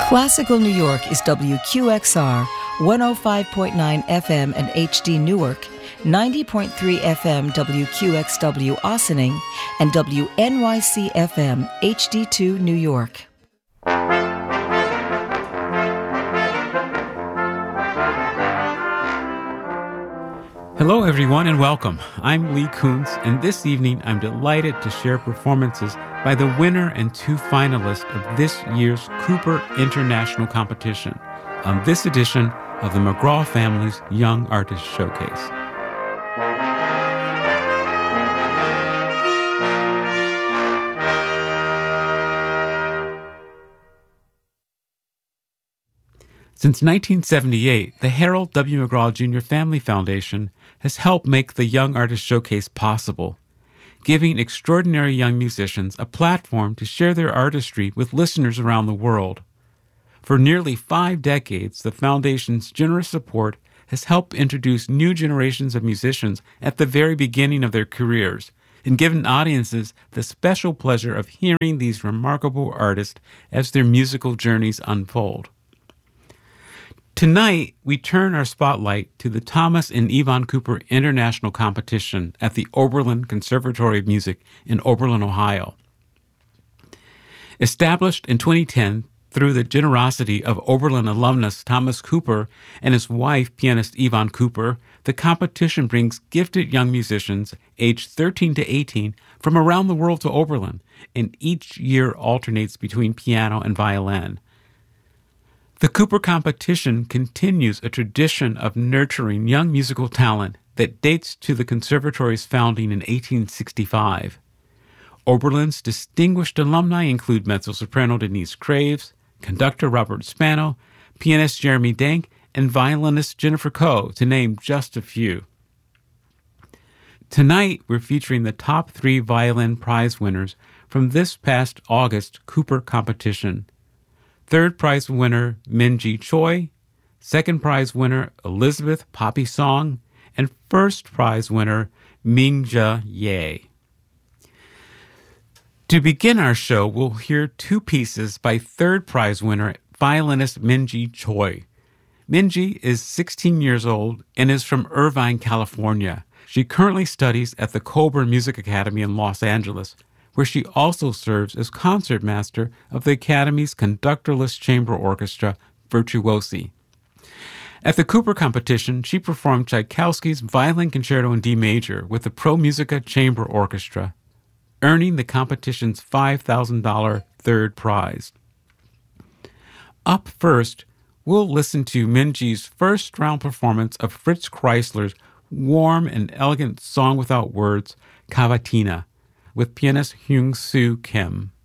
Classical New York is WQXR 105.9 FM and HD Newark, 90.3 FM WQXW Ossining, and WNYC FM HD2 New York. Hello, everyone, and welcome. I'm Lee Kuntz, and this evening I'm delighted to share performances by the winner and two finalists of this year's Cooper International Competition on this edition of the McGraw Family's Young Artist Showcase. Since 1978, the Harold W. McGraw Jr. Family Foundation has helped make the Young Artist Showcase possible, giving extraordinary young musicians a platform to share their artistry with listeners around the world. For nearly 5 decades, the Foundation's generous support has helped introduce new generations of musicians at the very beginning of their careers and given audiences the special pleasure of hearing these remarkable artists as their musical journeys unfold. Tonight, we turn our spotlight to the Thomas and Yvonne Cooper International Competition at the Oberlin Conservatory of Music in Oberlin, Ohio. Established in 2010 through the generosity of Oberlin alumnus Thomas Cooper and his wife, pianist Yvonne Cooper, the competition brings gifted young musicians aged 13 to 18 from around the world to Oberlin, and each year alternates between piano and violin. The Cooper competition continues a tradition of nurturing young musical talent that dates to the conservatory's founding in 1865. Oberlin's distinguished alumni include mezzo-soprano Denise Craves, conductor Robert Spano, pianist Jeremy Denk, and violinist Jennifer Coe, to name just a few. Tonight, we're featuring the top 3 violin prize winners from this past August Cooper competition. Third prize winner, Minji Choi. Second prize winner, Elizabeth Poppy Song. And first prize winner, Mingja Ye. To begin our show, we'll hear 2 pieces by third prize winner, violinist Minji Choi. Minji is 16 years old and is from Irvine, California. She currently studies at the Colburn Music Academy in Los Angeles, where she also serves as concertmaster of the Academy's conductorless chamber orchestra, Virtuosi. At the Cooper competition, she performed Tchaikovsky's Violin Concerto in D major with the Pro Musica Chamber Orchestra, earning the competition's $5,000 third prize. Up first, we'll listen to Minji's first round performance of Fritz Kreisler's warm and elegant song without words, Cavatina, with pianist Hyung Soo Kim.